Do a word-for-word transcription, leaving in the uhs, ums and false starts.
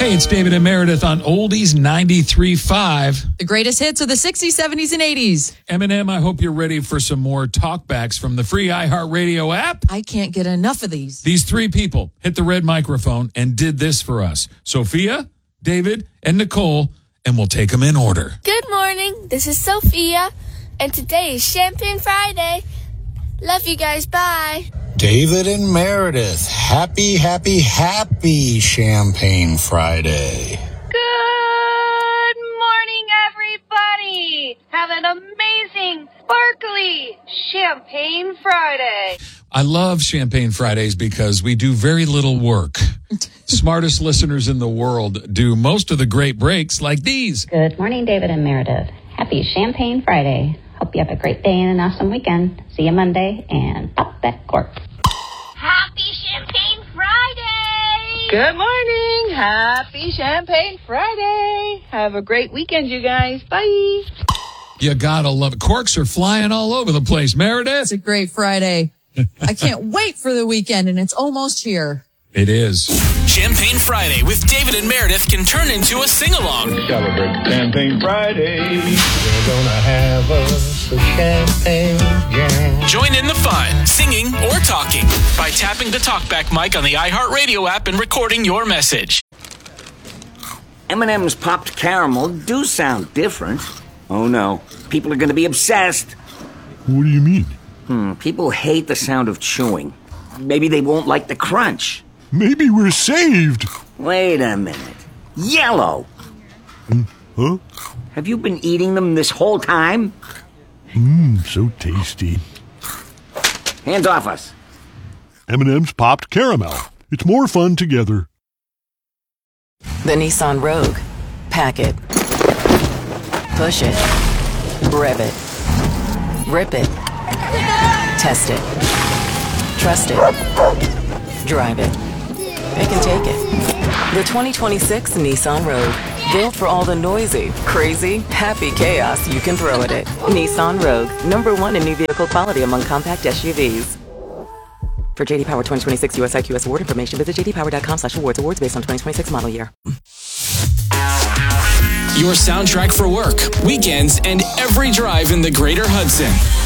Hey, it's David and Meredith on Oldies ninety-three point five. The greatest hits of the sixties, seventies, and eighties. Eminem, I hope you're ready for some more talkbacks from the free iHeartRadio app. I can't get enough of these. These three people hit the red microphone and did this for us. Sophia, David, and Nicole, and we'll take them in order. Good morning. This is Sophia, and today is Champagne Friday. Love you guys. Bye. David and Meredith, happy, happy, happy Champagne Friday. Good morning, everybody. Have an amazing, sparkly Champagne Friday. I love Champagne Fridays because we do very little work. Smartest listeners in the world do most of the great breaks like these. Good morning, David and Meredith. Happy Champagne Friday. Hope you have a great day and an awesome weekend. See you Monday, and pop that cork. Happy Champagne Friday. Good morning. Happy Champagne Friday. Have a great weekend, you guys. Bye. You gotta love it. Corks are flying all over the place. Meredith? It's a great Friday. I can't wait for the weekend, and it's almost here. It is. Champagne Friday with David and Meredith can turn into a sing-along. Celebrate Champagne Friday. We're gonna have us a champagne jam. Join in the fun, singing or talking by tapping the talkback mic on the iHeartRadio app and recording your message. M and M's popped caramel do sound different. Oh no, people are going to be obsessed. What do you mean? Hmm, people hate the sound of chewing. Maybe they won't like the crunch. Maybe we're saved. Wait a minute. Yellow. Mm, huh? Have you been eating them this whole time? Mmm, so tasty. Hands off us. M and M's popped caramel. It's more fun together. The Nissan Rogue. Pack it. Push it. Rev it. Rip it. Test it. Trust it. Drive it. It can take it. The twenty twenty-six Nissan Rogue. Built for all the noisy, crazy, happy chaos you can throw at it. Nissan Rogue. Number one in new vehicle quality among compact S U Vs. For J D Power twenty twenty-six U S I Q S award information, visit j d power dot com slash awards. Awards based on twenty twenty-six model year. Your soundtrack for work, weekends, and every drive in the greater Hudson.